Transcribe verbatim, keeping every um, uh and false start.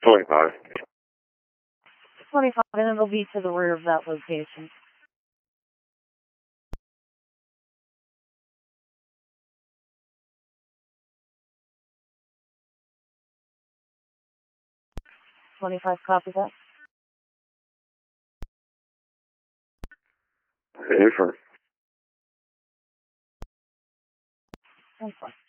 twenty-five. twenty-five, and it'll be to the rear of that location. twenty-five, copy that. Affirm. twenty-five.